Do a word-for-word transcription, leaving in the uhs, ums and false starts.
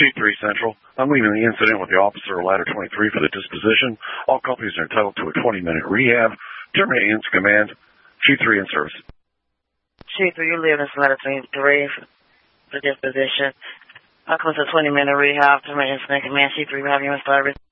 Chief three Central. I'm leaving the incident with the officer of Ladder twenty-three for the disposition. All companies are entitled to a twenty-minute rehab. Terminating its command. Chief three in service. Chief three, you live in Ladder twenty-three for disposition. I'll come to twenty-minute rehab. Terminating incident command. Chief three, we have you in service.